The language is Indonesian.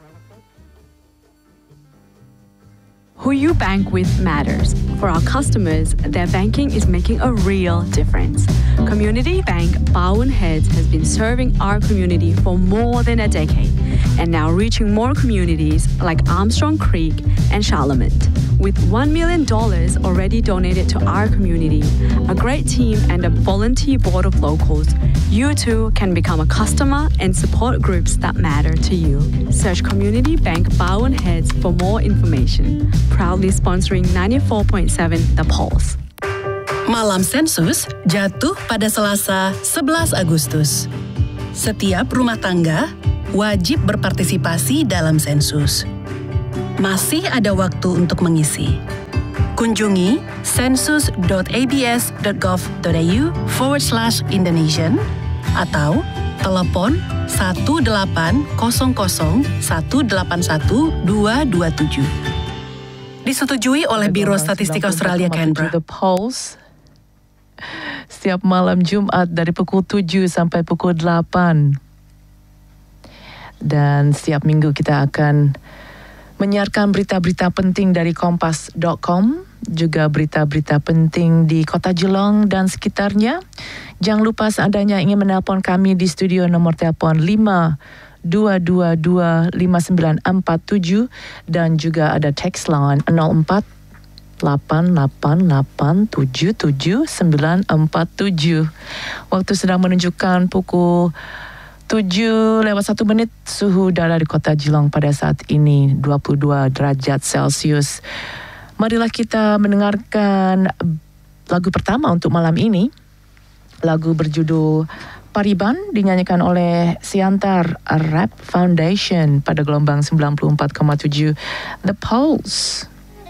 Who you bank with matters. For our customers, their banking is making a real difference. Community Bank Barwon Heads has been serving our community for more than a decade and now reaching more communities like Armstrong Creek and Charlemont. With $1 million already donated to our community, a great team and a volunteer board of locals, you too can become a customer and support groups that matter to you. Search Community Bank Barwon Heads for more information. Proudly sponsoring 94.7 The Pulse. Malam sensus jatuh pada Selasa 11 Agustus. Setiap rumah tangga wajib berpartisipasi dalam sensus. Masih ada waktu untuk mengisi. Kunjungi sensus.abs.gov.au/Indonesian atau telepon 1-800-181-227. Disetujui oleh Biro Statistik Australia Canberra. The Pulse setiap malam Jumat dari pukul 7 sampai pukul 8. Dan setiap minggu kita akan menyiarkan berita-berita penting dari kompas.com, juga berita-berita penting di Kota Geelong dan sekitarnya. Jangan lupa seandainya ingin menelpon kami di studio, nomor telefon 52225947 dan juga ada text line 04-888-77947. Waktu sedang menunjukkan pukul 7:01 suhu udara di Kota Geelong pada saat ini 22 derajat Celsius. Marilah kita mendengarkan lagu pertama untuk malam ini. Lagu berjudul Pariban dinyanyikan oleh Siantar Rap Foundation pada gelombang 94,7 The Pulse.